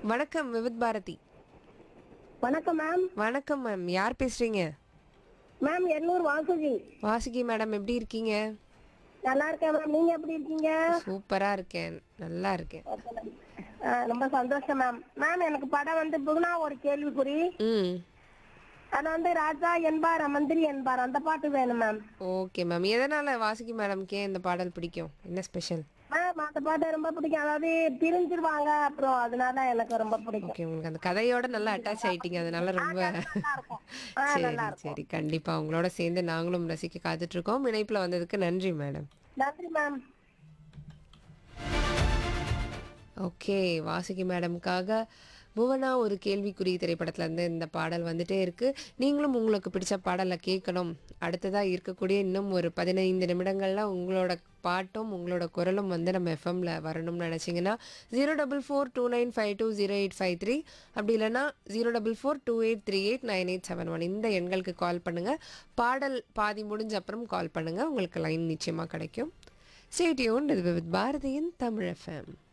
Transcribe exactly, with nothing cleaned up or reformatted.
வணக்கம் விவித் பாரதி. வணக்கம் மேம். வணக்கம் மேம். யார் பேசுறீங்க? மேம் எண்ணூர் வாசுகி. வாசுகி மேடம் எப்படி இருக்கீங்க? நல்லா இருக்கேன் மேம். நீங்க எப்படி இருக்கீங்க? சூப்பரா இருக்கேன். நல்லா இருக்கேன். Okay ma'am. ஆ, ரொம்ப சந்தோஷம் மேம். மேம் எனக்கு படம் வந்து புகுனா ஒரு கேள்விக்குறி. ம். அது வந்து ராஜா என்பார் மந்திரி என்பார் அந்த பாட்டு வேணும் மேம். Okay ma'am. எதனால வாசுகி மேடம்க்கு ஏன் இந்த பாடல் பிடிக்கும்? என்ன ஸ்பெஷல்? மேம் அந்த பாட்டு ரொம்ப பிடிக்கும். அதாவது பிரிஞ்சிருவாங்க அப்புறம் அதனால எனக்கு ரொம்ப பிடிக்கும். ஓகே. உங்களுக்கு அந்த கதையோட நல்லா அட்டாச் ஆயிட்டீங்க. அதனால ஆ, ரொம்ப கதை நல்லா இருக்கும். ஆ, நல்லா சரி, இருக்கும். சரி. கண்டிப்பா உங்களோட சேர்ந்து நாங்களும் ரசிக்க காத்துட்டு இருக்கோம். இணைப்புல வந்ததுக்கு நன்றி மேடம். நன்றி மேம். ஓகே. வாசுகி மேடம்க்காக புவனா ஒரு கேள்விக்குறி திரைப்படத்துல இருந்து இந்த பாடல் வந்துட்டே இருக்கு. நீங்களும் உங்களுக்கு பிடிச்ச பாடலை கேட்கணும். அடுத்ததா இருக்கக்கூடிய இன்னும் ஒரு பதினைந்து நிமிடங்கள்ல உங்களோட பாட்டும் உங்களோட குரலும் வந்து நம்ம எஃப்எம்ல வரணும்னு நினைச்சீங்கன்னா zero double four two nine five two zero eight five three அப்படி இல்லைன்னா zero double four two eight three eight nine eight seven one இந்த எண்களுக்கு கால் பண்ணுங்க. பாடல் பாதி முடிஞ்ச அப்புறம் கால் பண்ணுங்க. உங்களுக்கு லைன் நிச்சயமா கிடைக்கும். Stay tuned. இது வித் பாரதியின் தமிழ் எஃப்எம்.